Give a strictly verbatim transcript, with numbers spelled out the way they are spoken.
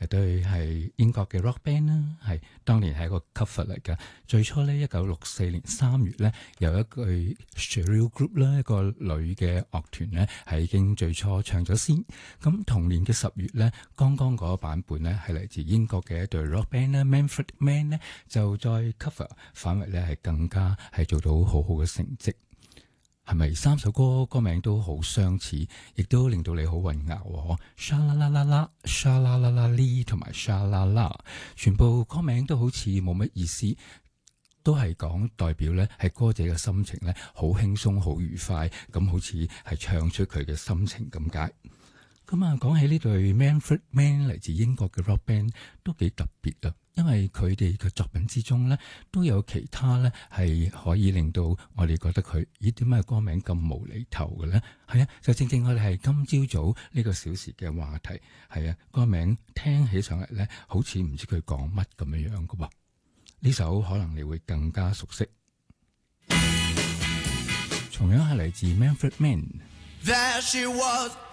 係對係英國嘅 rock band 啦，係當年係一個 cover 嚟㗎。最初咧，一九六四年三月咧，有一句 Cheryl Group 啦，一個女嘅樂團咧，係已經最初唱咗先。咁同年嘅十月咧，剛剛嗰個版本咧係嚟自英國嘅一隊 rock band 咧 Manfred Mann 咧，就再 cover 反為咧係更加係做到好好嘅成績。係咪三首歌歌名都好相似，亦都令到你好混淆喎？沙啦啦啦啦、沙啦啦啦哩同埋沙啦啦，全部歌名都好似冇乜意思，都係講代表咧係歌者嘅心情咧好輕鬆、好愉快，咁好似係唱出佢嘅心情咁解。咁啊，講起呢隊 Manfred Mann 嚟自英國嘅 rock band 都幾特別啊，因為佢哋嘅作品之中咧都有其他咧係可以令到我哋覺得佢咦點解歌名咁無厘頭嘅咧？係啊，就正正我哋係今朝早呢個小時嘅話題，係啊，歌名聽起上嚟咧好似唔知佢講乜咁樣樣嘅噃。呢首可能你會更加熟悉，同樣係嚟自 Manfred Mann。There she was.